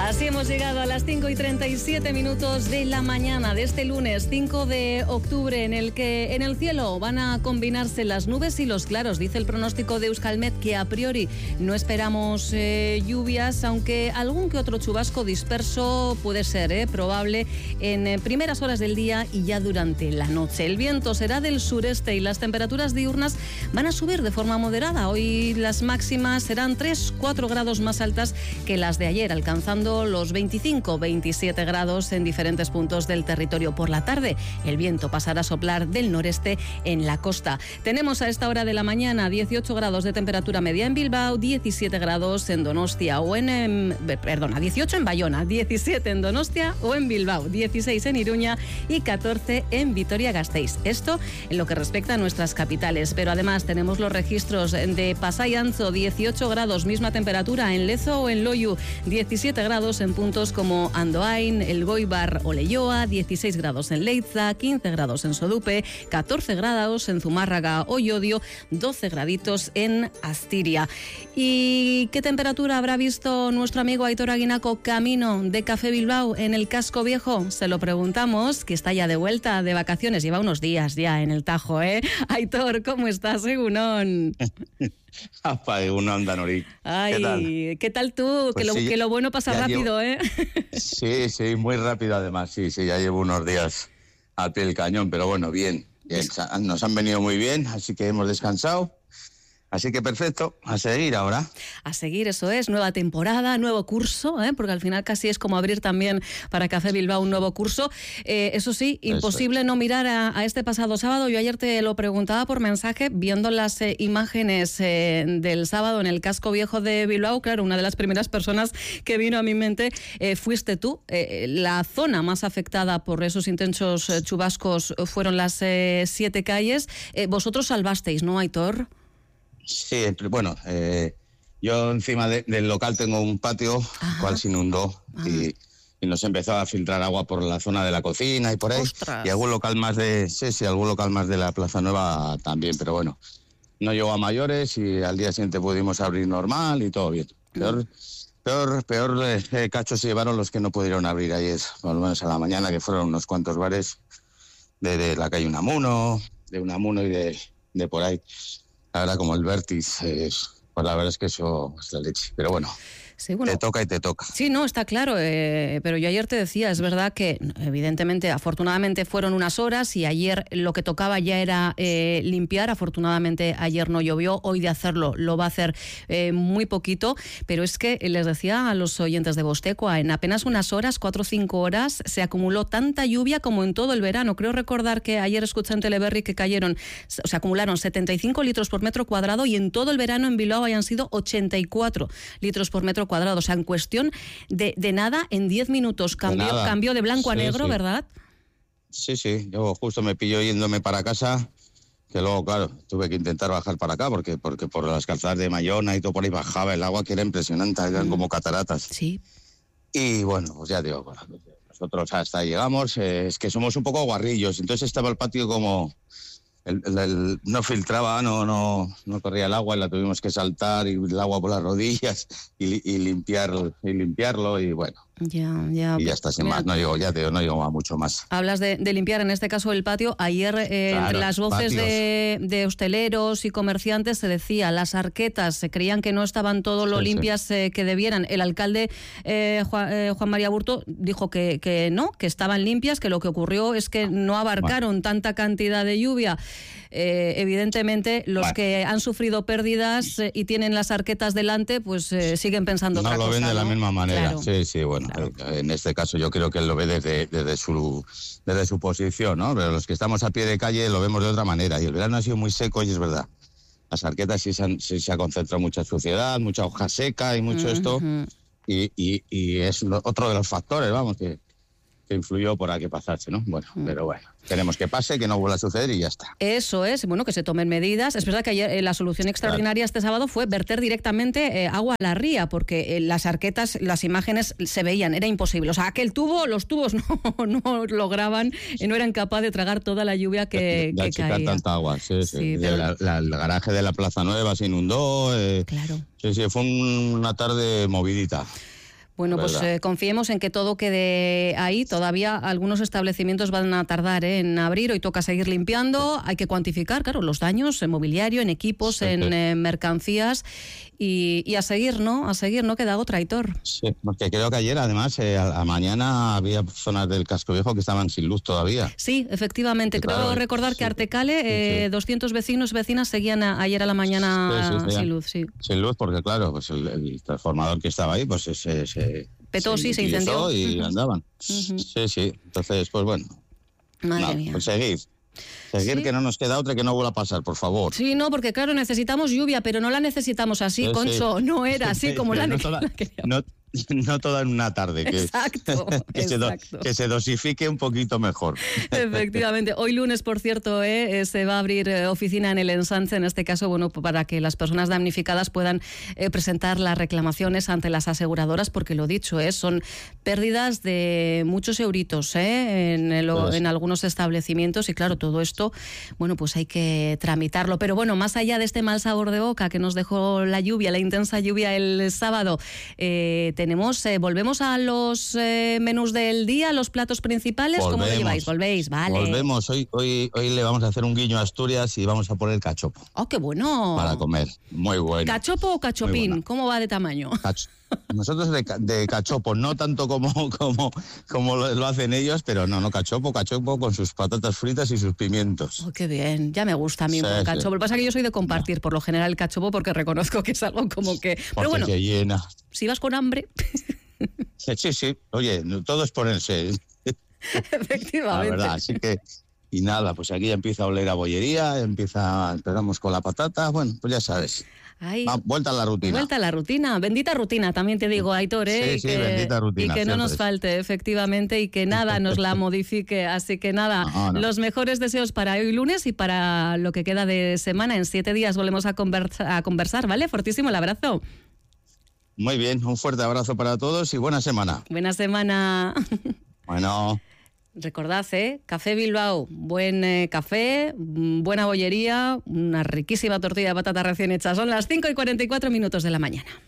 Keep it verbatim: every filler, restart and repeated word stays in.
Así hemos llegado a las cinco y treinta y siete minutos de la mañana de este lunes cinco de octubre, en el que en el cielo van a combinarse las nubes y los claros. Dice el pronóstico de Euskalmet que a priori no esperamos eh, lluvias, aunque algún que otro chubasco disperso puede ser eh, probable en eh, primeras horas del día y ya durante la noche. El viento será del sureste y las temperaturas diurnas van a subir de forma moderada. Hoy las máximas serán tres a cuatro grados más altas que las de ayer, alcanzando los veinticinco a veintisiete grados en diferentes puntos del territorio. Por la tarde, el viento pasará a soplar del noreste en la costa. Tenemos a esta hora de la mañana dieciocho grados de temperatura media en Bilbao, diecisiete grados en Donostia o en, en perdona, dieciocho en Bayona, diecisiete en Donostia o en Bilbao, dieciséis en Iruña y catorce en Vitoria-Gasteiz. Esto en lo que respecta a nuestras capitales, pero además tenemos los registros de Pasai Antxo, dieciocho grados, misma temperatura en Lezo o en Loiu, diecisiete grados en puntos como Andoain, Elgoibar o Leioa, dieciséis grados en Leitza, quince grados en Sodupe, catorce grados en Zumárraga o Llodio, doce graditos en Astiria. ¿Y qué temperatura habrá visto nuestro amigo Aitor Aguinaco camino de Café Bilbao en el casco viejo? Se lo preguntamos, que está ya de vuelta de vacaciones, lleva unos días ya en el Tajo, ¿eh? Aitor, ¿cómo estás, Egunon? Apa, Egunon, Danori. Ay, ¿Qué tal? ¿Qué tal tú? Pues que, lo, sí, que lo bueno pasa rápido, llevo... ¿eh? Sí, sí, muy rápido además, sí, sí, ya llevo unos días al pie del cañón, pero bueno, bien, bien, nos han venido muy bien, así que hemos descansado. Así que perfecto, a seguir ahora. A seguir, eso es, nueva temporada, nuevo curso, ¿eh? Porque al final casi es como abrir también para Café Bilbao un nuevo curso. Eh, eso sí, imposible eso es. No mirar a, a este pasado sábado. Yo ayer te lo preguntaba por mensaje, viendo las eh, imágenes eh, del sábado en el casco viejo de Bilbao. Claro, una de las primeras personas que vino a mi mente eh, fuiste tú. Eh, la zona más afectada por esos intensos eh, chubascos fueron las eh, siete calles. Eh, vosotros salvasteis, ¿no, Aitor? Sí, bueno, eh, yo encima de, del local tengo un patio, el cual se inundó y, y nos empezó a filtrar agua por la zona de la cocina y por ahí. ¡Ostras! Y algún local más de, sí, sí, algún local más de la Plaza Nueva también, pero bueno, no llegó a mayores y al día siguiente pudimos abrir normal y todo bien. Peor, peor, peor eh, cachos se llevaron los que no pudieron abrir ayer, por lo menos a la mañana, que fueron unos cuantos bares de, de la calle Unamuno, de Unamuno y de, de por ahí. Ahora como el vértice, eh, pues la verdad es que eso es la leche, pero bueno. Sí, bueno, te toca y te toca. Sí, no, está claro, eh, pero yo ayer te decía, es verdad que evidentemente, afortunadamente fueron unas horas y ayer lo que tocaba ya era eh, limpiar. Afortunadamente ayer no llovió, hoy de hacerlo lo va a hacer eh, muy poquito, pero es que les decía a los oyentes de Bostecua, en apenas unas horas, cuatro o cinco horas, se acumuló tanta lluvia como en todo el verano. Creo recordar que ayer escuché en Teleberri que cayeron, o sea, acumularon setenta y cinco litros por metro cuadrado y en todo el verano en Bilbao hayan sido ochenta y cuatro litros por metro cuadrado. O sea, en cuestión de, de nada, en diez minutos cambió de, cambió de blanco sí, a negro, sí. ¿Verdad? Sí, sí. Yo justo me pillo yéndome para casa, que luego, claro, tuve que intentar bajar para acá, porque, porque por las calzadas de Mayona y todo por ahí bajaba el agua, que era impresionante, eran mm. como cataratas. Sí. Y bueno, pues ya digo, nosotros hasta ahí llegamos, eh, es que somos un poco guarrillos, entonces estaba el patio como... El, el, el, no filtraba, no, no, no corría el agua y la tuvimos que saltar y el agua por las rodillas y, y, limpiar, y limpiarlo y bueno. Ya, ya. Y ya está, sin más, no digo, ya te digo, no digo a mucho más. Hablas de, de limpiar, en este caso el patio. Ayer, eh, claro, entre las voces de, de hosteleros y comerciantes se decía, las arquetas se creían que no estaban todo lo sí, limpias sí. Eh, que debieran. El alcalde eh, Juan, eh, Juan María Burto dijo que, que no, que estaban limpias, que lo que ocurrió es que no abarcaron bueno. tanta cantidad de lluvia. Eh, evidentemente, los bueno. que han sufrido pérdidas eh, y tienen las arquetas delante, pues eh, siguen pensando no otra cosa. No lo ven de ¿no? la misma manera, claro. sí, sí, bueno. Claro. En este caso yo creo que él lo ve desde, desde, su, desde su posición, ¿no? Pero los que estamos a pie de calle lo vemos de otra manera. Y el verano ha sido muy seco y es verdad. Las arquetas sí se, han, sí se ha concentrado mucha suciedad, mucha hoja seca y mucho uh-huh. esto. Y, y, y es otro de los factores, vamos, que, que influyó por aquí pasarse, ¿no? Bueno, uh-huh. pero bueno. Queremos que pase, que no vuelva a suceder y ya está. Eso es, bueno, que se tomen medidas. Es verdad que ayer eh, la solución extraordinaria claro. este sábado fue verter directamente eh, agua a la ría, porque eh, las arquetas, las imágenes se veían, era imposible. O sea, aquel tubo, los tubos no, no lograban, eh, no eran capaces de tragar toda la lluvia que, de, de que caía. tanta agua, sí, sí. sí pero... la, la, el garaje de la Plaza Nueva se inundó. Eh, claro. Sí, sí, fue una tarde movidita. Bueno, pues eh, confiemos en que todo quede ahí. Todavía algunos establecimientos van a tardar ¿eh? en abrir. Hoy toca seguir limpiando. Hay que cuantificar, claro, los daños en mobiliario, en equipos, sí, en eh, mercancías y, y a seguir, ¿no? A seguir, no queda otra, Aitor. Sí, porque creo que ayer, además, eh, a, a mañana había zonas del casco viejo que estaban sin luz todavía. Sí, efectivamente. Sí, creo claro, recordar sí, que Artecale, eh, sí. doscientos vecinos, vecinas seguían a, ayer a la mañana sí, sí, sin luz, sí. Sin luz, porque claro, pues el, el transformador que estaba ahí, pues ese... ese petó, sí, se incendió. Y uh-huh. andaban. Uh-huh. Sí, sí. Entonces, pues bueno. Madre no, mía. Pues seguir. Seguir, sí. Que no nos queda otra que no vuelva a pasar, por favor. Sí, no, porque claro, necesitamos lluvia, pero no la necesitamos así, sí, Concho. Sí. No era así como la, no, toda, la no, no toda en una tarde. Que, exacto, que, exacto. Se do, que se dosifique un poquito mejor. Efectivamente. Hoy lunes, por cierto, eh, se va a abrir eh, oficina en el Ensanche, en este caso, bueno, para que las personas damnificadas puedan eh, presentar las reclamaciones ante las aseguradoras, porque lo dicho, eh, son pérdidas de muchos euritos eh, en, el, pues. en algunos establecimientos y claro, todo esto, bueno, pues hay que tramitarlo. Pero bueno, más allá de este mal sabor de boca que nos dejó la lluvia, la intensa lluvia el sábado, eh, tenemos, eh, volvemos a los eh, menús del día, los platos principales. Volvemos, ¿cómo lo lleváis? ¿Volvéis? Vale. Volvemos, hoy, hoy, hoy le vamos a hacer un guiño a Asturias y vamos a poner cachopo. ¡Oh, qué bueno! Para comer, muy bueno. ¿Cachopo o cachopín? ¿Cómo va de tamaño? Cacho. Nosotros de, de cachopo, no tanto como, como, como lo, lo hacen ellos, pero no, no, cachopo, cachopo con sus patatas fritas y sus pimientos. Oh, qué bien, ya me gusta a mí sí, un cachopo. Sí. Lo que pasa es que yo soy de compartir no. por lo general el cachopo porque reconozco que es algo como que... Porque pero bueno, se llena. Si vas con hambre... Sí, sí, oye, todo es ponerse. Efectivamente. La verdad, así que... Y nada, pues aquí ya empieza a oler a bollería, empieza, empezamos con la patata, bueno, pues ya sabes. Ay, Va, vuelta a la rutina. Vuelta a la rutina. Bendita rutina, también te digo, Aitor, ¿eh? Sí, sí, que, bendita rutina. Y que no nos es. falte, efectivamente, y que nada nos la modifique. Así que nada, no, no. los mejores deseos para hoy lunes y para lo que queda de semana. En siete días volvemos a, conversa, a conversar, ¿vale? Fortísimo el abrazo. Muy bien, un fuerte abrazo para todos y buena semana. Buena semana. Bueno... Recordad, ¿eh? Café Bilbao, buen eh, café, buena bollería, una riquísima tortilla de patata recién hecha. Son las cinco y cuarenta y cuatro minutos de la mañana.